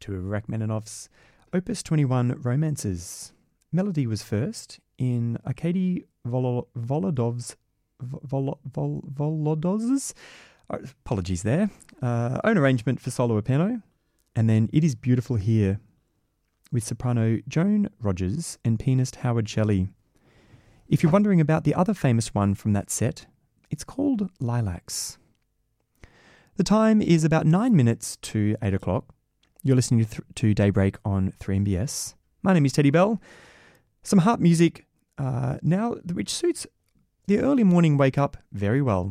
to Rachmaninoff's Opus 21 Romances. Melody was first in Arkady Volodov's apologies there, own arrangement for solo piano, and then It Is Beautiful Here with soprano Joan Rogers and pianist Howard Shelley. If you're wondering about the other famous one from that set, it's called Lilacs. The time is about 9 minutes to 8 o'clock. You're listening to Daybreak on 3MBS. My name is Teddy Bell. Some harp music now, which suits the early morning wake up very well.